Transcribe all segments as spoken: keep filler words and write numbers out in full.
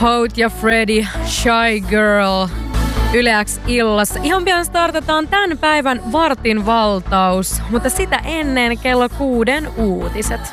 Hout ja Freddy, Shy Girl, Yle X illassa. Ihan pian startataan tämän päivän vartin valtaus, mutta sitä ennen kello kuuden uutiset.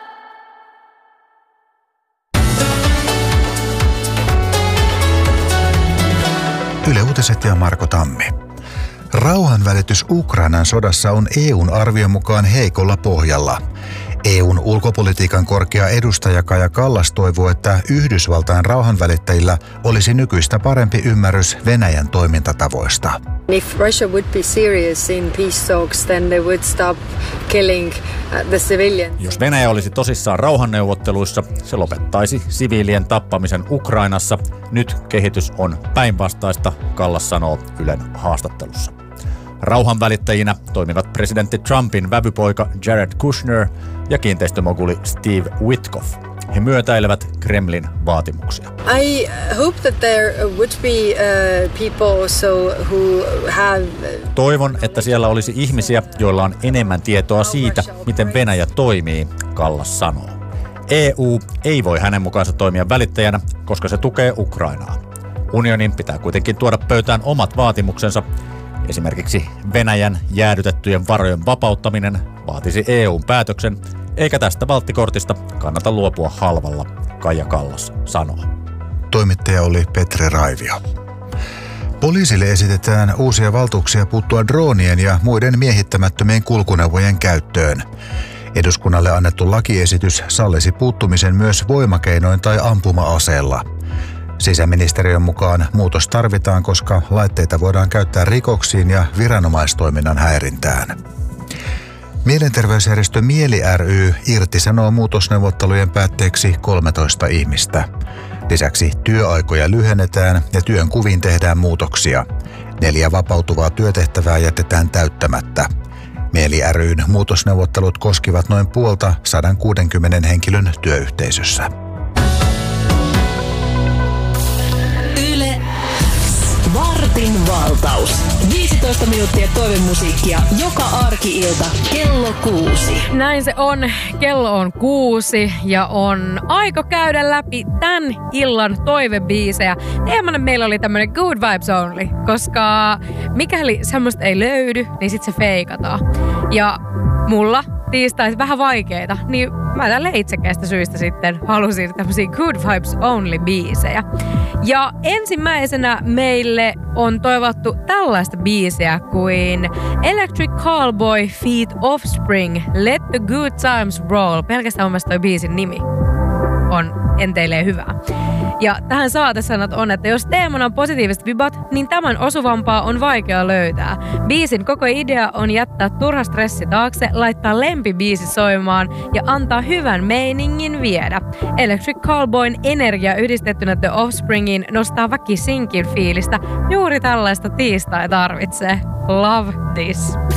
Yle Uutiset ja Marko Tammi. Rauhanvälitys Ukrainan sodassa on E U:n arvion mukaan heikolla pohjalla. E U:n ulkopolitiikan korkea edustaja Kaja Kallas toivoo, että Yhdysvaltain rauhanvälittäjillä olisi nykyistä parempi ymmärrys Venäjän toimintatavoista. If Russia would be serious in peace talks, then they would stop killing the civilians. Jos Venäjä olisi tosissaan rauhanneuvotteluissa, se lopettaisi siviilien tappamisen Ukrainassa. Nyt kehitys on päinvastaista, Kallas sanoo Ylen haastattelussa. Rauhanvälittäjinä toimivat presidentti Trumpin vävypoika Jared Kushner ja kiinteistömoguli Steve Witkoff. He myötäilevät Kremlin vaatimuksia. I hope that there would be uh, people so who have... Toivon, että siellä olisi ihmisiä, joilla on enemmän tietoa siitä, miten Venäjä toimii, Kallas sanoo. E U ei voi hänen mukaansa toimia välittäjänä, koska se tukee Ukrainaa. Unionin pitää kuitenkin tuoda pöytään omat vaatimuksensa. Esimerkiksi Venäjän jäädytettyjen varojen vapauttaminen vaatisi E U:n päätöksen, eikä tästä valttikortista kannata luopua halvalla, Kaija Kallas sanoo. Toimittaja oli Petri Raivio. Poliisille esitetään uusia valtuuksia puuttua droonien ja muiden miehittämättömien kulkuneuvojen käyttöön. Eduskunnalle annettu lakiesitys sallisi puuttumisen myös voimakeinoin tai ampuma-aseella. Sisäministeriön mukaan muutos tarvitaan, koska laitteita voidaan käyttää rikoksiin ja viranomaistoiminnan häirintään. Mielenterveysjärjestö Mieli ry irtisanoo muutosneuvottelujen päätteeksi kolmetoista ihmistä. Lisäksi työaikoja lyhennetään ja työn kuviin tehdään muutoksia. Neljä vapautuvaa työtehtävää jätetään täyttämättä. Mieli ry:n muutosneuvottelut koskivat noin puolta sata kuusikymmentä henkilön työyhteisössä. Vartin valtaus. viisitoista minuuttia toivemusiikkia joka arki-ilta kello kuusi. Näin se on. Kello on kuusi ja on aika käydä läpi tämän illan toivebiisejä. Teemana meillä oli tämmönen good vibes only, koska mikäli semmoista ei löydy, niin sit se feikataan. Ja mulla tiistait vähän vaikeita, niin mä tälle itsekäistä syistä sitten halusin tämmöisiä good vibes only biisejä. Ja ensimmäisenä meille on toivottu tällaista biisiä kuin Electric Callboy feat. Offspring, Let the Good Times Roll. Pelkästään mun mielestä toi biisin nimi on enteilee hyvää. Ja tähän saatesanat on, että jos teemana on positiiviset vibat, niin tämän osuvampaa on vaikea löytää. Biisin koko idea on jättää turha stressi taakse, laittaa lempibiisi soimaan ja antaa hyvän meiningin viedä. Electric Callboyn energia yhdistettynä The Offspringiin nostaa väkisinkin fiilistä. Juuri tällaista tiistai tarvitsee. Love this.